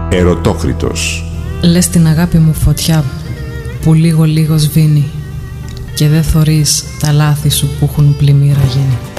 Ερωτόκριτος. Λες την αγάπη μου φωτιά που λίγο λίγο σβήνει και δεν θωρείς τα λάθη σου που έχουν πλημμύρα γίνει.